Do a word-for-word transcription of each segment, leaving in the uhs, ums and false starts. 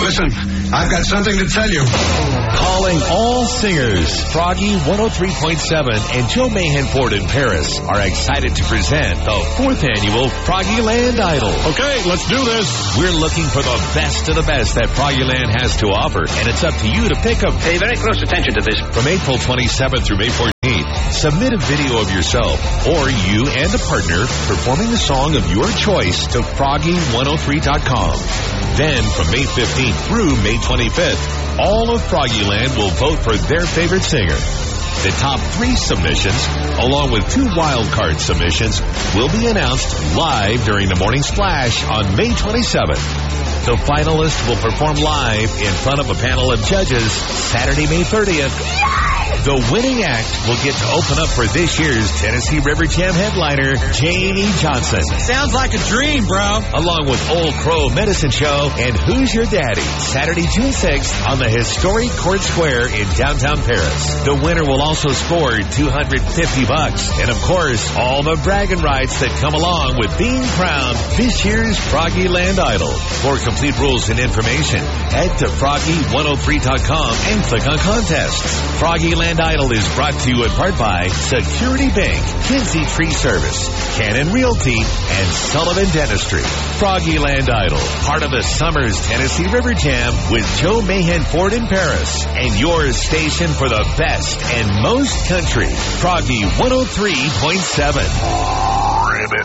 Listen, I've got something to tell you. Calling all singers. Froggy one oh three point seven and Joe Mahan Ford in Paris are excited to present the fourth annual Froggyland Idol. Okay, let's do this. We're looking for the best of the best that Froggyland has to offer, and it's up to you to pick them. Pay very close attention to this. From April twenty-seventh through May fourteenth, submit a video of yourself or you and a partner performing the song of your choice to froggy one oh three dot com. Then, from May fifteenth through May twenty-fifth, all of Froggyland will vote for their favorite singer. The top three submissions, along with two wildcard submissions, will be announced live during the Morning Splash on May twenty-seventh. The finalists will perform live in front of a panel of judges Saturday, May thirtieth. The winning act will get to open up for this year's Tennessee River Jam headliner, Jamie Johnson. Sounds like a dream, bro. Along with Old Crow Medicine Show and Who's Your Daddy, Saturday, June sixth on the historic Court Square in downtown Paris. The winner will also score two hundred fifty bucks. And, of course, all the bragging rights that come along with being crowned this year's Froggyland Idol. For complete rules and information, head to froggy one oh three dot com and click on contests. Froggyland Idol is brought to you in part by Security Bank, Kinsey Tree Service, Cannon Realty, and Sullivan Dentistry. Froggyland Idol, part of the summer's Tennessee River Jam with Joe Mahan Ford in Paris, and your station for the best and most country. Froggy one oh three point seven. Ribbit.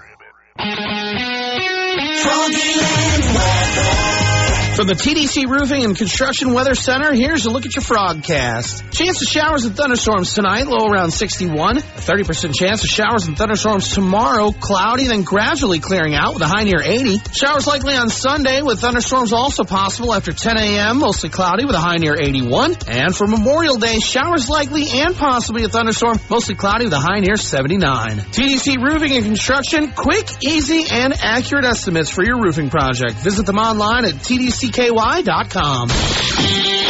Froggyland weather. From the T D C Roofing and Construction Weather Center, here's a look at your Frogcast. Chance of showers and thunderstorms tonight, low around sixty-one. A thirty percent chance of showers and thunderstorms tomorrow, cloudy, then gradually clearing out with a high near eighty. Showers likely on Sunday, with thunderstorms also possible after ten a.m., mostly cloudy with a high near eighty-one. And for Memorial Day, showers likely and possibly a thunderstorm, mostly cloudy with a high near seventy-nine. T D C Roofing and Construction, quick, easy, and accurate estimates for your roofing project. Visit them online at T D C K Y dot com.